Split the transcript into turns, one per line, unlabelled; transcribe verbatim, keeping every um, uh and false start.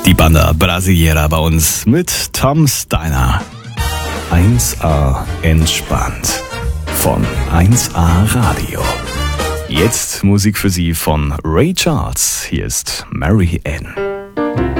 Die Banda Brasileira bei uns mit Tom Steiner. eins A entspannt von eins A Radio. Jetzt Musik für Sie von Ray Charles. Hier ist Mary Ann.